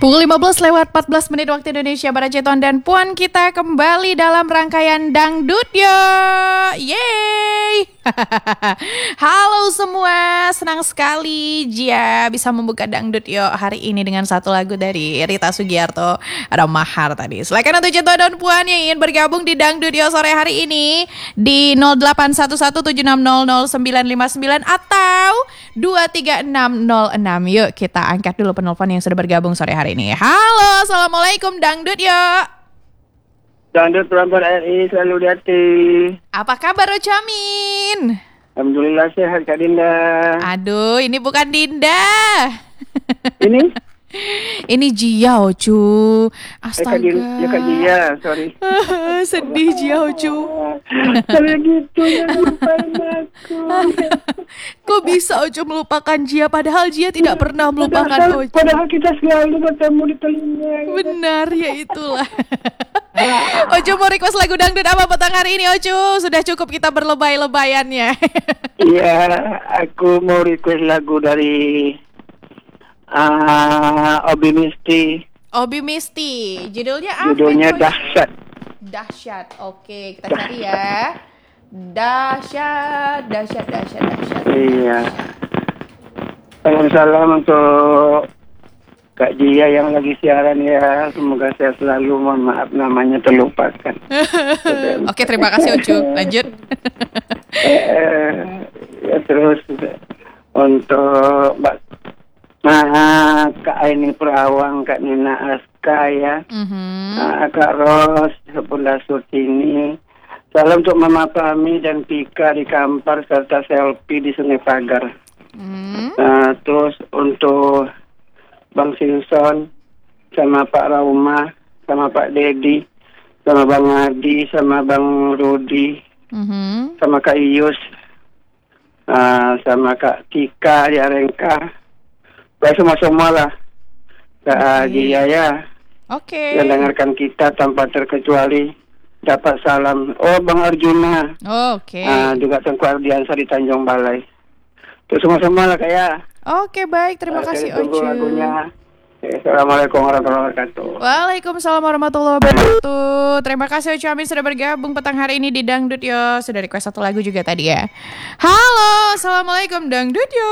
Pukul 15 lewat 14 menit waktu Indonesia Barat, Ceton dan Puan, kita kembali dalam rangkaian Dangdut Yo. Yeay. Halo semua, senang sekali Jia bisa membuka Dangdut Yo hari ini dengan satu lagu dari Rita Sugiarto, ada Mahar tadi. Silakan untuk Ceton dan Puan yang ingin bergabung di Dangdut Yo sore hari ini di 081176000959 atau 23606. Yuk kita angkat dulu penelpon yang sudah bergabung sore hari ini. Halo, assalamualaikum Dangdut Yo. Dangdut Perempuan RI selalu di hati. Apa kabar Ocamin? Alhamdulillah sehat Kak Dinda. Aduh, ini bukan Dinda. Ini? Ini Jia Ocu. Astaga. Kak Jia, sorry. Sedih Jia Ocu. Kalau gitu ya lupain aku. Kok bisa Ocu melupakan Jia padahal Jia tidak pernah melupakan Ocu. Padahal kita selalu bertemu di telinga. Benar, ya itulah. Ocu mau request lagu dangdut apa petang hari ini Ocu? Sudah cukup kita berlebay-lebayannya. Iya, aku mau request lagu dari Obi Misti. Obi Misti. Judulnya apa? Judulnya Dahsyat. Dahsyat. Oke, kita cari ya. Dahsyat. Iya. Salam untuk Kak Jia yang lagi siaran ya. Semoga sehat selalu. Mohon maaf namanya terlupakan. Oke, terima kasih Ocu. Lanjut. Ya, terus untuk Kak Aini Perawang, Kak Nina Aska ya, Kak Ros, Bunda Sutini. Salam untuk Mama Pami dan Pika di Kampar serta Selfie di Sungai Pagar. Terus untuk Bang Simpson sama Pak Rauma, sama Pak Dedi, sama Bang Adi, sama Bang Rudi, sama Kak Iyus, sama Kak Tika di Arengka. Baik semua lah. Kak Jia ya. Oke. Yang dengarkan kita tanpa terkecuali dapat salam. Oh, Bang Arjuna. Oke. Juga Tengku Ardiansa di Tanjung Balai. Itu semua lah Kak ya. Oke, baik, terima kasih Ocu. Lagunya. Assalamualaikum warahmatullahi wabarakatuh. Waalaikumsalam warahmatullahi wabarakatuh. Terima kasih Ocu Amin sudah bergabung petang hari ini di Dangdut Yo. Sudah request satu lagu juga tadi ya. Halo, assalamualaikum Dangdut Yo.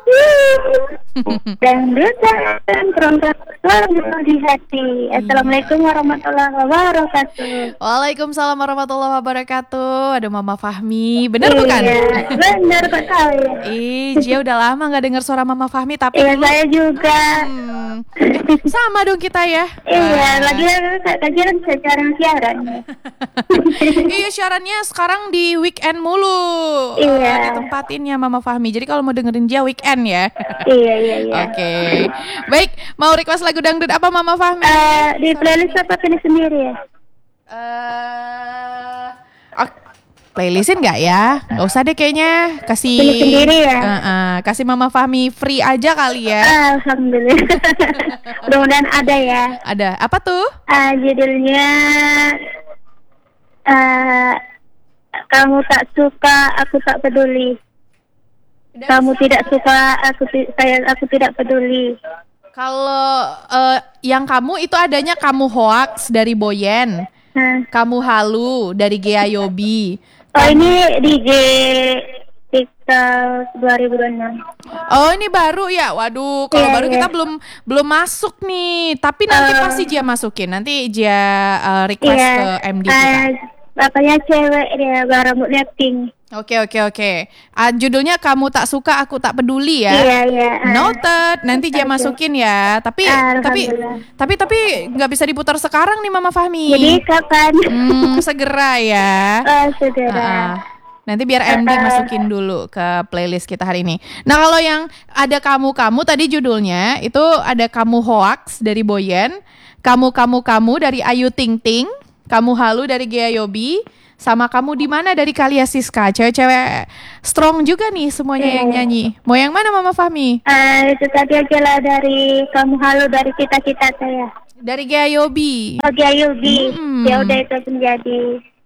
Dangdut dan perempuan selalu di hati. Assalamualaikum warahmatullahi wabarakatuh. Waalaikumsalam warahmatullahi wabarakatuh. Ada Mama Fahmi, benar bukan? Iya, benar sekali. Jia udah lama nggak dengar suara Mama Fahmi, tapi Iya, saya juga. Sama dong kita ya. Iya, lagi kajian siaran. Iya, siarannya sekarang di weekend mulu. Iya. Ditempatinnya Mama Fahmi. Jadi kalau mau dengerin Jia weekend ya. Iya. Oke. Baik, mau request lagu dangdut apa Mama Fahmi? Di playlist apa pilih sendiri ya? Playlistin nggak ya? Nggak usah deh kayaknya. Kasih Pilih sendiri ya? Kasih Mama Fahmi free aja kali ya. Alhamdulillah. Mudah-mudahan ada ya. Ada. Apa tuh? Judulnya Kamu tak suka, aku tak peduli. Kamu tidak suka, aku tidak peduli. Kalau yang kamu itu adanya Kamu Hoax dari Boyen. Kamu Halu dari Gea Yobi. Oh, ini DJ TikTok 2026. Oh, ini baru ya. Waduh, kalau baru kita belum masuk nih. Tapi nanti pasti Jia masukin. Nanti Jia request ke MD kita. Bapaknya cewek dia, rambutnya pink. Oke. Judulnya Kamu Tak Suka, Aku Tak Peduli ya. Iya. Noted. Nanti Jia masukin ya. Tapi nggak bisa diputar sekarang nih Mama Fahmi. Jadi kapan? Segera ya. Segera. Nanti biar MD masukin dulu ke playlist kita hari ini. Nah, kalau yang ada kamu tadi judulnya itu ada Kamu Hoax dari Boyen, Kamu dari Ayu Ting Ting, Kamu Halu dari Gea Yobi, sama Kamu di Mana dari Kalia Siska. Cewek-cewek strong juga nih semuanya yang nyanyi. Mau yang mana Mama Fahmi? Itu tadi aja lah dari Kamu Halu dari Kita-Kita saya. Dari Gea Yobi. Oh, Gea Yobi. Ya udah itu menjadi.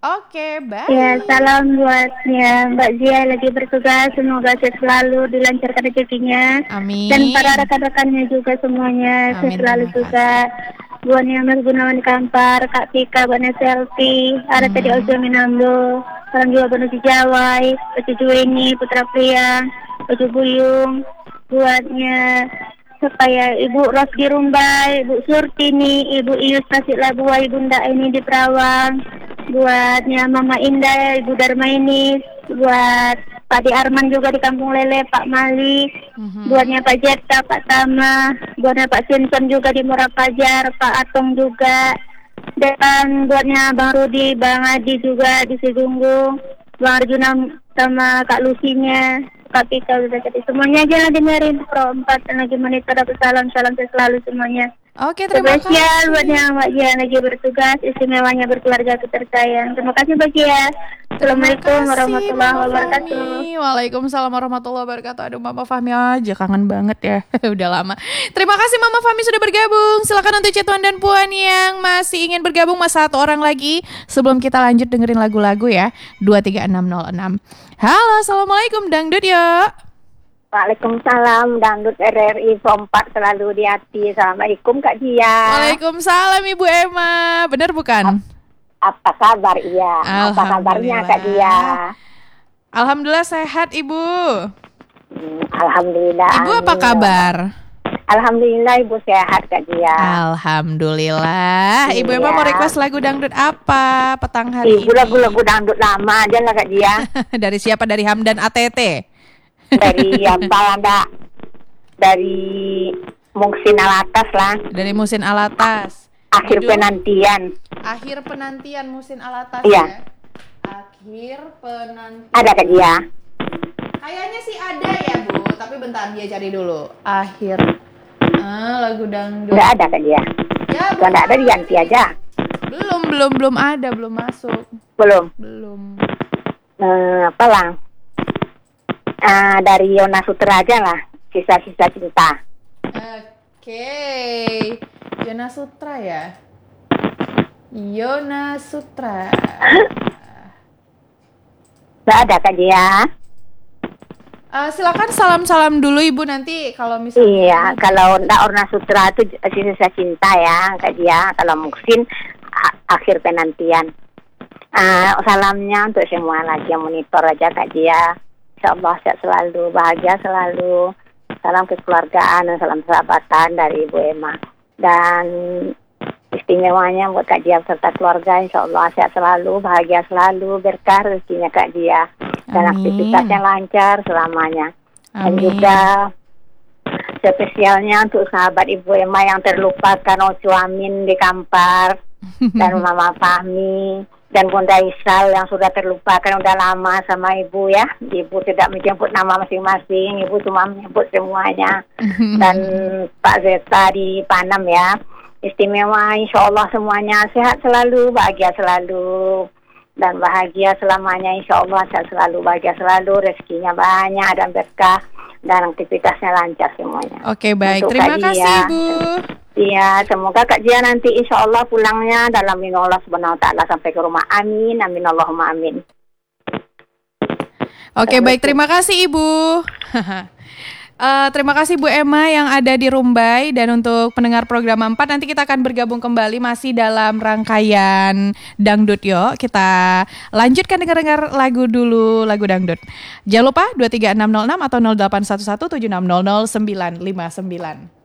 Oke, bye. Ya, salam buatnya Mbak Zia lagi bertugas. Semoga sehat selalu, dilancarkan rezekinya. Amin. Dan para rekan-rekannya juga semuanya sehat selalu terima juga. Buatnya Mas Gunawan Kampar, Kak Tika, buatnya Selfie, ada tadi Ojo Minambo, orang juga buatnya si Jawai, Ojo Juweni, Putra Priang, Ojo Buyung, buatnya supaya Ibu Rosgi Rumbai, Ibu Surtini, Ibu Ius Tasik Labua, Ibu Nda ini di Perawang, buatnya Mama Indah, Ibu Darmaini, buat Pak Di Arman juga di Kampung Lele, Pak Mali, buatnya Pak Jetta, Pak Tama, buatnya Pak Simpson juga di Murah Pajar, Pak Atong juga, dan buatnya Bang Rudi, Bang Adi juga di Sidunggung, Bang Arjuna sama Kak Lusinya, Kak Pika udah jadi semuanya aja lah dengerin Pro 4 dan lagi monitor aku salam selalu semuanya. Oke, terima kasih. Spesial buatnya Mbak Gia lagi bertugas, istimewanya berkeluarga tersayang. Terima kasih Mbak Gia. Assalamualaikum warahmatullahi wabarakatuh. Waalaikumsalam warahmatullahi wabarakatuh. Aduh, Mama Fahmi aja kangen banget ya. Udah lama. Terima kasih Mama Fahmi sudah bergabung. Silakan untuk Tuan dan Puan yang masih ingin bergabung, mas satu orang lagi. Sebelum kita lanjut dengerin lagu-lagu ya. 23606. Halo, assalamualaikum Dangdut yuk. Waalaikumsalam, Dangdut RRI Pro 4 selalu di hati. Assalamualaikum Kak Gia. Waalaikumsalam Ibu Emma. Benar bukan? Apa kabar Iya? Apa kabarnya Kak Gia? Alhamdulillah sehat Ibu. Alhamdulillah. Ibu apa kabar? Alhamdulillah Ibu sehat Kak Gia. Alhamdulillah. Ibu Emma mau request lagu dangdut apa petang hari ini? Ibu lagu-lagu dangdut lama aja lah Kak Gia. Dari siapa? Dari Hamdan ATT? Dari apa ada? Dari Muhsin Alatas lah. Dari Muhsin Alatas. Akhir penantian. Akhir penantian Muhsin Alatas iya. Ya. Akhir penantian. Ada Kak Gia? Kayaknya sih ada ya Bu, tapi bentar dia cari dulu. Akhir lagu dangdut. Enggak ada Kak Gia. Ya, kalau enggak ada diganti aja. Belum ada, belum masuk. Belum. Apalah. Dari Yona Sutra aja lah, Sisa-sisa cinta. Oke. Yona Sutra ya. Yona Sutra. Enggak ada Kak Gia. Silakan salam-salam dulu Ibu nanti kalau misalnya. Iya, kalau enggak Orna Sutra itu Sisa cinta ya Kak Gia. Kalau Muhsin akhir penantian. Salamnya untuk semua lagi yang monitor aja Kak Gia. Insyaallah sehat selalu, bahagia selalu. Salam kekeluargaan dan salam persahabatan dari Ibu Emma. Dan istimewanya buat Kak Dia serta keluarga, insyaallah sehat selalu, bahagia selalu, berkah rezekinya Kak Dia. Dan aktivitasnya lancar selamanya. Amin. Dan juga spesialnya untuk sahabat Ibu Emma yang terlupakan, Ocu Amin di Kampar. Dan Mama Fahmi. Dan Bunda Isal yang sudah terlupakan udah lama sama Ibu ya. Ibu tidak menyebut nama masing-masing, Ibu cuma menyebut semuanya. Dan Pak Zeta di Panam ya. Istimewa, insya Allah semuanya sehat selalu, bahagia selalu. Dan bahagia selamanya, insya Allah sehat selalu, bahagia selalu, rezekinya banyak dan berkah. Dan aktivitasnya lancar semuanya. Oke, baik. Untuk terima kasih Ibu. Iya, semoga Kak Gia nanti insya Allah pulangnya dalam lindungan Allah Subhanahu Wa Taala sampai ke rumah. Amin, amin, Allahumma amin. Oke, baik, terima kasih Ibu. Terima kasih Bu Emma yang ada di Rumbai. Dan untuk pendengar program 4 nanti kita akan bergabung kembali masih dalam rangkaian Dangdut Yo. Kita lanjutkan dengar lagu dulu, lagu dangdut. Jangan lupa 23606 atau 0811 7600 959.